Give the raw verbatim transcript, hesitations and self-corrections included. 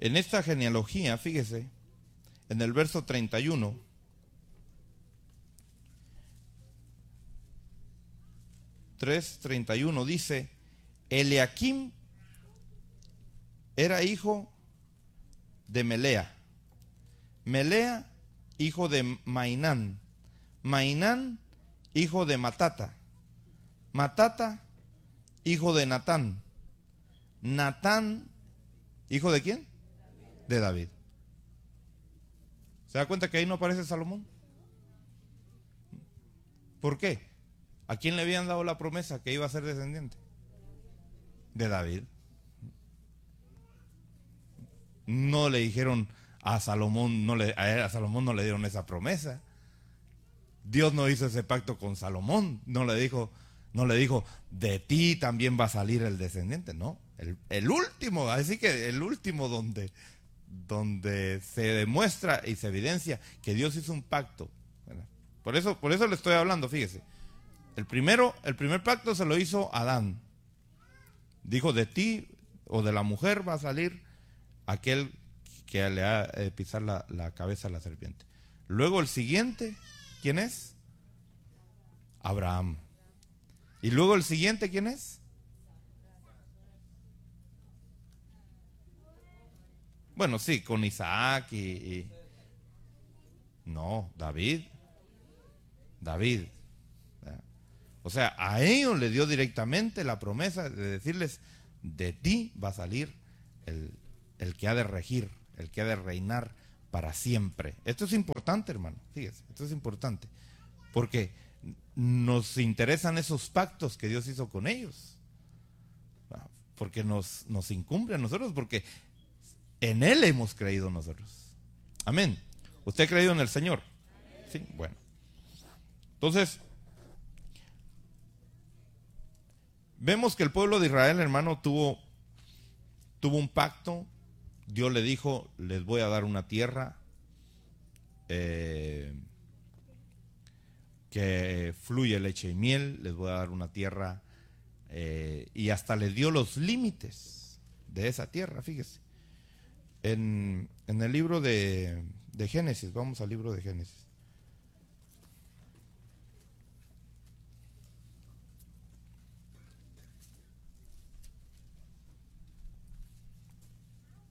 En esta genealogía, fíjese, en el verso treinta y uno, tres treinta y uno dice: Eliakim era hijo de Melea, Melea hijo de Mainán, Mainán hijo de Matata, Matata hijo de Natán, Natán hijo de quién? De David. ¿Se da cuenta que ahí no aparece Salomón? ¿Por qué? ¿A quién le habían dado la promesa que iba a ser descendiente? De David. No le dijeron a Salomón, no le, a Salomón no le dieron esa promesa. Dios no hizo ese pacto con Salomón. No le dijo, no le dijo, de ti también va a salir el descendiente. No, el, el último, así que el último donde, donde se demuestra y se evidencia que Dios hizo un pacto. Por eso, por eso le estoy hablando, fíjese. El primero, el primer pacto se lo hizo Adán. Dijo, de ti o de la mujer va a salir aquel que le ha de pisar la, la cabeza a la serpiente. Luego el siguiente, ¿quién es? Abraham. Y luego el siguiente, ¿quién es? Bueno, sí, con Isaac y, y... No, David. David. O sea, a ellos le dio directamente la promesa de decirles, de ti va a salir el, el que ha de regir, el que ha de reinar para siempre. Esto es importante, hermano, fíjese, esto es importante, porque nos interesan esos pactos que Dios hizo con ellos, porque nos, nos incumbe a nosotros, porque en Él hemos creído nosotros. Amén. ¿Usted ha creído en el Señor? Sí, bueno. Entonces, vemos que el pueblo de Israel, hermano, tuvo, tuvo un pacto. Dios le dijo, les voy a dar una tierra eh, que fluye leche y miel, les voy a dar una tierra eh, y hasta les dio los límites de esa tierra, fíjese. En, en el libro de, de Génesis, vamos al libro de Génesis.